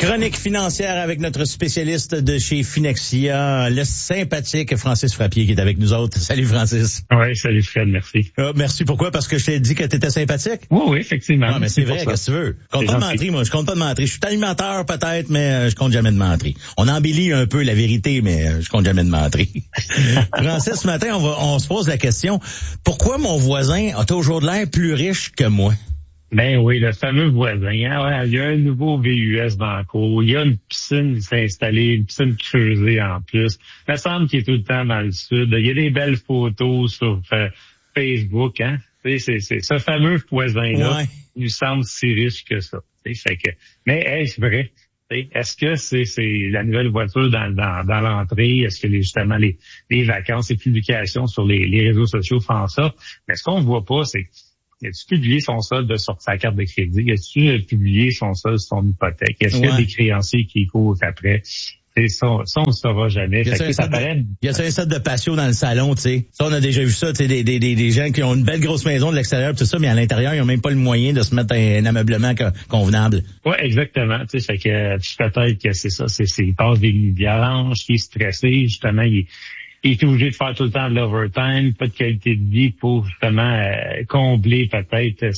Chronique financière avec notre spécialiste de chez Finexia, le sympathique Francis Frappier qui est avec nous autres. Salut Francis. Oui, salut Fred, merci. Merci, pourquoi? Parce que je t'ai dit que t'étais sympathique? Oui, effectivement. Ah, mais c'est vrai, qu'est-ce que tu veux? Je compte pas de mentir, moi. Je compte pas de mentir. Je suis animateur peut-être, mais je compte jamais de mentir. On embellit un peu la vérité, mais je compte jamais de mentir. Francis, ce matin, on se pose la question, pourquoi mon voisin a toujours de l'air plus riche que moi? Ben oui, le fameux voisin. Hein? Ouais, il y a un nouveau VUS dans le cours. Il y a une piscine qui s'est installée, une piscine creusée en plus. Il me semble qu'il est tout le temps dans le sud. Il y a des belles photos sur Facebook. Hein? C'est ce fameux voisin-là qui nous semble si riche que ça. Fait que, mais est-ce vrai? Est-ce que c'est la nouvelle voiture dans l'entrée? Est-ce que justement les vacances, les publications sur les réseaux sociaux font ça? Mais ce qu'on voit pas, c'est a-tu publié son solde sur sa carte de crédit? A-tu publié son solde sur son hypothèque? Est-ce qu'il y a des créanciers qui courent après? Ça, on ne saura jamais. Il y a un set de patio dans le salon, tu sais. Ça, on a déjà vu ça, tu sais, des gens qui ont une belle grosse maison de l'extérieur, tout ça, mais à l'intérieur, ils n'ont même pas le moyen de se mettre un ameublement convenable. Oui, exactement. Tu sais, fait que peut-être que c'est ça. Il passe des nuits blanches, il est stressé, justement, il est obligé de faire tout le temps de l'overtime, pas de qualité de vie pour justement combler peut-être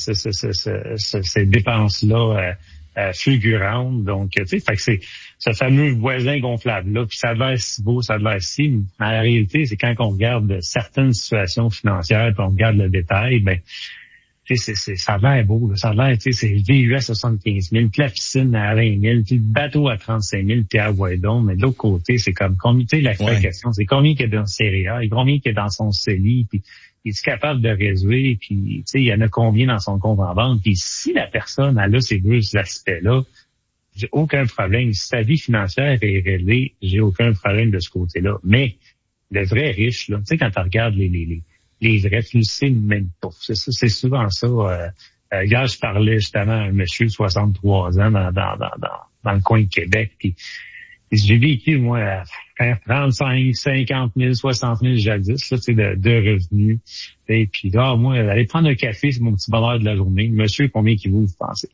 ces dépenses-là fulgurantes. Donc, tu sais, fait que c'est ce fameux voisin gonflable-là, puis ça a l'air si beau, ça a l'air si, mais en réalité, c'est quand on regarde certaines situations financières, puis on regarde le détail, ben tu sais, ça a l'air beau, là. Ça a l'air, tu sais, c'est le VUS à 75 000, puis la piscine à 20 000, puis le bateau à 35 000, puis à Guaidon. Mais de l'autre côté, c'est comme combien, tu sais, la question, c'est combien qu'il y a dans CRA, et combien qu'il y a dans son CELI, puis il est capable de résoudre, puis tu sais, il y en a combien dans son compte en banque. Puis si la personne elle a ces deux aspects-là, j'ai aucun problème. Si sa vie financière est réglée, j'ai aucun problème de ce côté-là. Mais le vrai riche, là, tu sais, quand tu regardes les vrais, tu le sais même pas. C'est souvent ça. Hier, je parlais justement à un monsieur de 63 ans dans le coin de Québec, puis j'ai vécu, moi, à 35, 50 000, 60 000 jadis, là, de revenus. Et puis là, moi, aller prendre un café, c'est mon petit bonheur de la journée. Monsieur, combien qu'il vaut, vous pensez?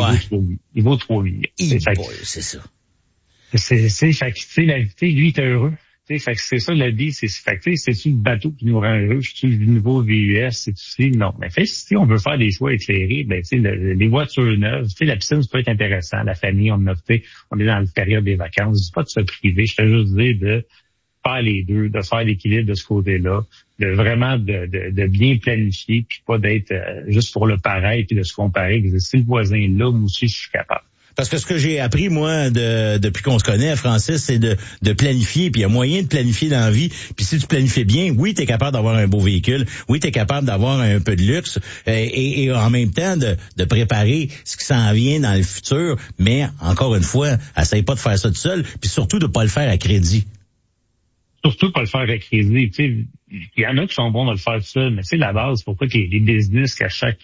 Il vaut 3 millions. C'est ça. Fait que, tu sais, la vie, lui, il est heureux. Fait que c'est ça la vie, c'est-tu le bateau qui nous rend heureux, c'est-tu le nouveau VUS, c'est-tu non. Mais si on veut faire des choix éclairés, ben les voitures neuves, la piscine, ça peut être intéressant, la famille, on est dans la période des vacances, je dis pas de se priver, je te juste dire de faire les deux, de faire l'équilibre de ce côté-là, de vraiment de bien planifier, puis pas d'être juste pour le pareil, puis de se comparer, si le voisin est là, moi aussi je suis capable. Parce que ce que j'ai appris, moi, depuis qu'on se connaît, Francis, c'est de planifier. Puis il y a moyen de planifier dans la vie. Puis si tu planifies bien, oui, tu es capable d'avoir un beau véhicule. Oui, tu es capable d'avoir un peu de luxe. Et en même temps, de préparer ce qui s'en vient dans le futur. Mais, encore une fois, essaye pas de faire ça tout seul. Puis surtout, de pas le faire à crédit. Surtout pas le faire à crédit. Tu sais, il y en a qui sont bons de le faire tout seul, mais c'est la base. Pourquoi que les business qu'à chaque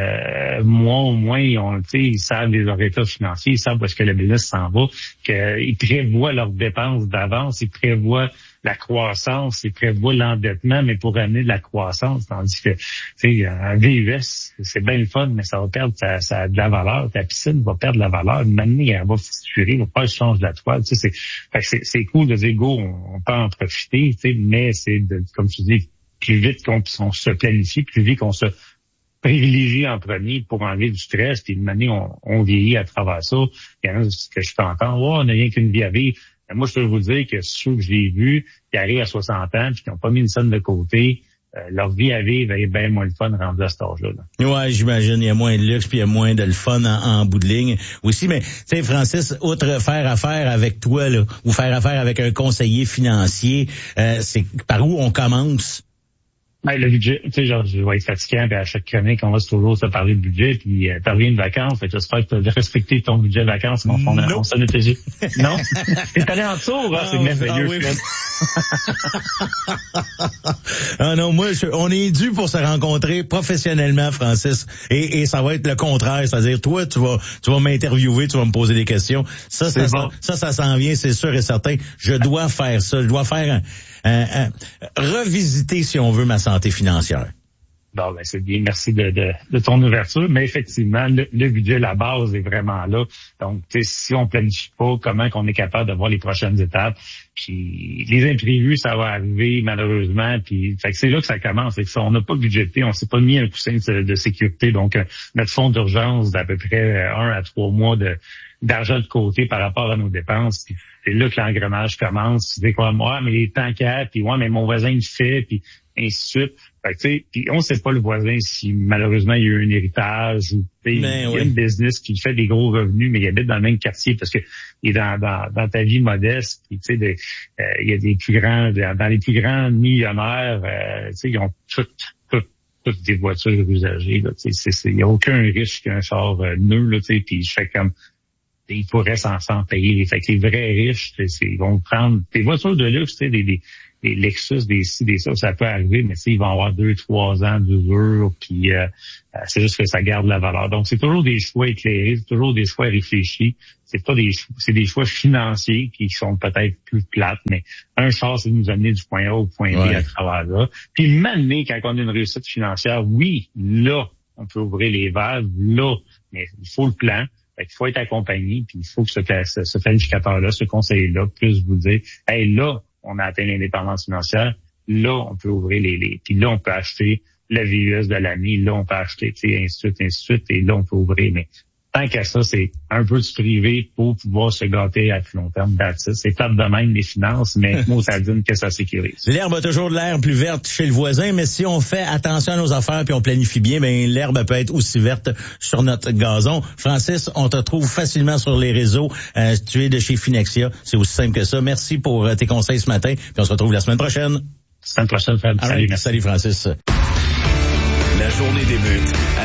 mois au moins, ils savent les résultats financiers, ils savent où est-ce que le business s'en va, qu'ils prévoient leurs dépenses d'avance, ils prévoient la croissance, ils prévoient l'endettement, mais pour amener de la croissance. Tandis que, tu sais, un VUS, c'est bien le fun, mais ça va perdre de la valeur. Ta piscine va perdre de la valeur. Une année, elle va fissurer, il va pas changer de la toile. Tu sais, c'est cool de dire, go, on peut en profiter, tu sais, mais c'est comme tu dis, plus vite qu'on se planifie, plus vite qu'on se privilégie en premier pour enlever du stress, puis une année, on vieillit à travers ça. Il y en a que je peux entendre, on n'a rien qu'une vie à vivre. Mais moi, je peux vous dire que ceux que j'ai vus, qui arrivent à 60 ans, puis qui n'ont pas mis une somme de côté, leur vie à vivre est bien moins le fun rendu à cet âge-là. Ouais, j'imagine, il y a moins de luxe, puis il y a moins de le fun en bout de ligne aussi. Mais, tu sais, Francis, outre faire affaire avec toi, là, ou faire affaire avec un conseiller financier, c'est par où on commence? Ben, le budget, tu sais, genre, je vais être fatigant, puis à chaque chronique, on va toujours se parler de budget, puis t'as rien de vacances, fait que j'espère que tu as respecté ton budget de vacances, mon fond, on s'en était dit. Non? T'es allé en dessous, c'est merveilleux. Oui. Ah non, moi, on est dû pour se rencontrer professionnellement, Francis, et ça va être le contraire, c'est-à-dire, toi, tu vas m'interviewer, tu vas me poser des questions. Ça s'en vient, c'est sûr et certain. Je dois faire ça, je dois faire revisiter, si on veut, ma santé financière. Bon, ben c'est bien, merci de ton ouverture. Mais effectivement, le budget, la base est vraiment là. Donc, si on planifie pas, comment qu'on est capable de voir les prochaines étapes? Puis les imprévus, ça va arriver malheureusement. Puis fait que c'est là que ça commence. C'est que on n'a pas budgété, on s'est pas mis un coussin de sécurité. Donc, notre fonds d'urgence d'à peu près 1 à 3 mois d'argent de côté par rapport à nos dépenses. Puis c'est là que l'engrenage commence. Tu dis quoi, moi, mais les temps qu'il y a, puis ouais, mais mon voisin il fait, puis ainsi de suite. Fait que, tu sais, puis on sait pas le voisin si malheureusement il y a eu un héritage ou il y a une business qui fait des gros revenus, mais il habite dans le même quartier parce que il est dans ta vie modeste. Puis tu sais, il y a des plus grands dans les plus grands millionnaires, tu sais, ils ont toutes des voitures usagées. Il y a aucun riche qui a un char neuf, là, tu sais, puis je fais comme ils pourraient s'en payer. Fait que les vrais riches, ils vont prendre des voitures de luxe, tu sais, des Lexus, des ci, des ça peut arriver, mais ils vont avoir 2-3 ans d'usure, puis c'est juste que ça garde la valeur. Donc, c'est toujours des choix éclairés, c'est toujours des choix réfléchis. C'est des choix financiers qui sont peut-être plus plates, mais un char, c'est de nous amener du point A au point B à travers là. Puis maintenant, quand on a une réussite financière, oui, là, on peut ouvrir les valves, là, mais il faut le plan. Fait qu'il faut être accompagné, puis il faut que ce planificateur-là, ce conseiller-là, puisse vous dire, hey, là, on a atteint l'indépendance financière, là, on peut ouvrir puis là, on peut acheter la VUS de l'année, là, on peut acheter, tu sais, ainsi de suite, et là, on peut ouvrir. Mais tant qu'à ça, c'est un peu du privé pour pouvoir se gâter à plus long terme. C'est plate de même, les finances, mais moi, ça dit que ça sécurise. L'herbe a toujours de l'air plus verte chez le voisin, mais si on fait attention à nos affaires puis on planifie bien, ben l'herbe peut être aussi verte sur notre gazon. Francis, on te trouve facilement sur les réseaux. Tu es de chez Finexia. C'est aussi simple que ça. Merci pour tes conseils ce matin, puis on se retrouve la semaine prochaine. Semaine prochaine, Fred. Salut, Francis. La journée débute